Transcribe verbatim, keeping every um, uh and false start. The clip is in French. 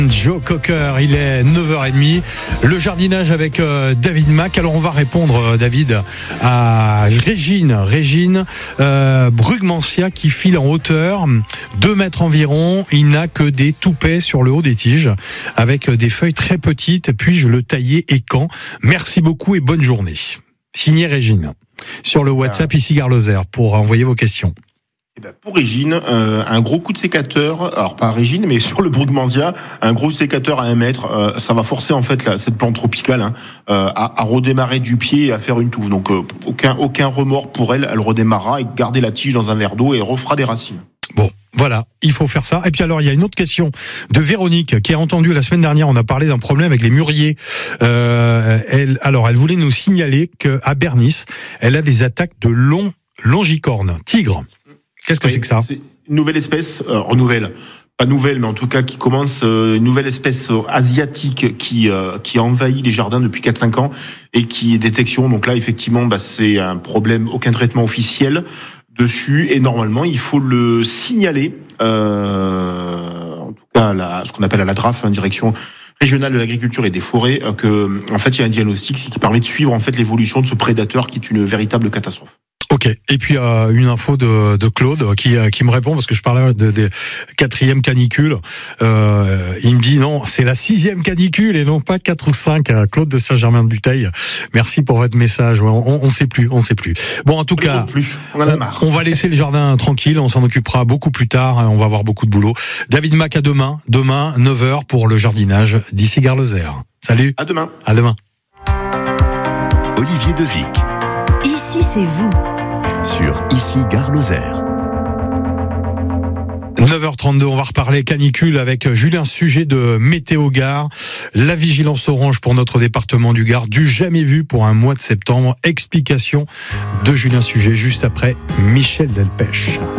Joe Cocker, il est neuf heures trente. Le jardinage avec euh, David Mac. Alors on va répondre, euh, David, à Régine. Régine euh, Brugmansia qui file en hauteur, deux mètres environ. Il n'a que des toupets sur le haut des tiges, avec des feuilles très petites. Puis-je le tailler et quand? Merci beaucoup et bonne journée. Signé Régine. Sur le WhatsApp, ici Gare Lozère, pour envoyer vos questions. Eh ben pour Régine, euh, un gros coup de sécateur, alors pas à Régine, mais sur le Brugmansia, un gros sécateur à un mètre, euh, ça va forcer en fait la, cette plante tropicale hein, euh, à, à redémarrer du pied et à faire une touffe. Donc euh, aucun, aucun remords pour elle, elle redémarrera et garder la tige dans un verre d'eau et refera des racines. Bon, voilà, il faut faire ça. Et puis alors, il y a une autre question de Véronique qui a entendu la semaine dernière, on a parlé d'un problème avec les mûriers. Euh, elle, alors, elle voulait nous signaler qu'à Bernis, elle a des attaques de long, longicorne, tigre. Qu'est-ce que oui, c'est que ça? C'est une nouvelle espèce, euh, nouvelle, pas nouvelle, mais en tout cas qui commence, euh, une nouvelle espèce euh, asiatique qui euh, qui envahit les jardins depuis quatre cinq ans et qui est détection. Donc là, effectivement, bah, c'est un problème, aucun traitement officiel dessus et normalement, il faut le signaler, euh, en tout cas, la, ce qu'on appelle à la D R A F, hein, direction régionale de l'agriculture et des forêts, euh, que en fait, il y a un diagnostic qui permet de suivre en fait l'évolution de ce prédateur qui est une véritable catastrophe. Ok. Et puis euh, une info de, de Claude qui euh, qui me répond parce que je parlais de, de quatrième canicule. Euh, il me dit non, c'est la sixième canicule et non pas quatre ou cinq. Claude de Saint-Germain-de-Buteil. Merci pour votre message. On, on, on sait plus, on sait plus. Bon, en tout on cas, plus. On, en a marre. On, on va laisser le jardin tranquille. On s'en occupera beaucoup plus tard. On va avoir beaucoup de boulot. David Mac à demain. Demain neuf heures pour le jardinage d'ici Gare Lozère. Salut. À demain. À demain. Olivier Devic. Ici c'est vous. Sur Ici Gare Lozère. neuf heures trente-deux, on va reparler canicule avec Julien Sujet de Météo Gare. La vigilance orange pour notre département du Gard, du jamais vu pour un mois de septembre. Explication de Julien Sujet juste après Michel Delpech.